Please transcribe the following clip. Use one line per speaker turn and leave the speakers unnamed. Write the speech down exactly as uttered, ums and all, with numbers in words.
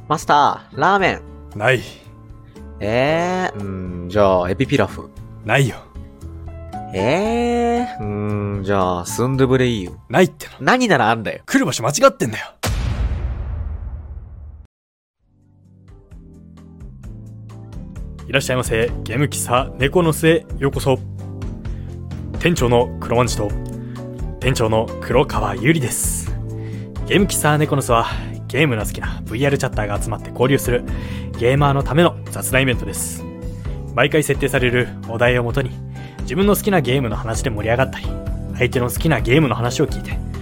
マスター、ラーメン。
ない。
えー、うーん、じゃあ、エビピラフ。
ないよ。
えー、うーん、じゃあ、スンドゥブレイユ。
ないっての。
何ならあんだよ。
来る場所間違ってんだよ。いらっしゃいませ。ゲーム喫茶猫の巣へようこそ。店長の黒万次と店長の黒川ゆりです。ゲーム喫茶猫の巣はゲームの好きな ブイアール チャッターが集まって交流するゲーマーのための雑談イベントです。毎回設定されるお題をもとに自分の好きなゲームの話で盛り上がったり、相手の好きなゲームの話を聞いて